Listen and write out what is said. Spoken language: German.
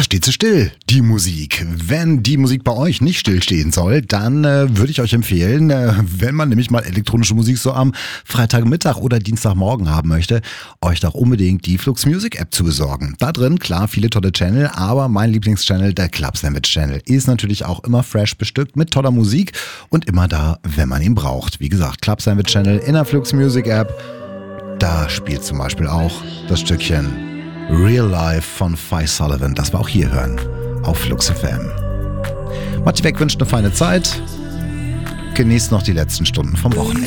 da steht sie still, die Musik. Wenn die Musik bei euch nicht stillstehen soll, dann würde ich euch empfehlen, wenn man nämlich mal elektronische Musik so am Freitagmittag oder Dienstagmorgen haben möchte, euch doch unbedingt die Flux Music App zu besorgen. Da drin, klar, viele tolle Channel, aber mein Lieblingschannel, der Club Sandwich Channel, ist natürlich auch immer fresh bestückt mit toller Musik und immer da, wenn man ihn braucht. Wie gesagt, Club Sandwich Channel in der Flux Music App, da spielt zum Beispiel auch das Stückchen Real Life von Phi Sullivan, das wir auch hier hören, auf Flux FM. Matti Beck wünscht eine feine Zeit. Genießt noch die letzten Stunden vom Wochenende.